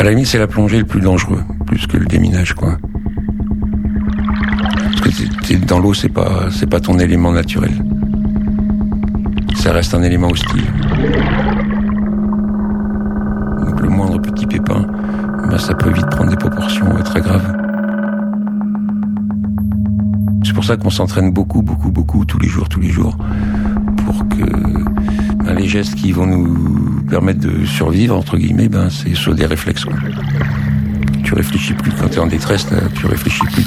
À la limite, c'est la plongée le plus dangereux, plus que le déminage, quoi. Parce que t'es dans l'eau, c'est pas ton élément naturel. Ça reste un élément hostile. Donc le moindre petit pépin, ça peut vite prendre des proportions très graves. C'est pour ça qu'on s'entraîne beaucoup, tous les jours, pour que les gestes qui vont nous permettre de survivre, entre guillemets, c'est soit des réflexes, quoi. Tu réfléchis plus quand t'es en détresse, là, tu réfléchis plus.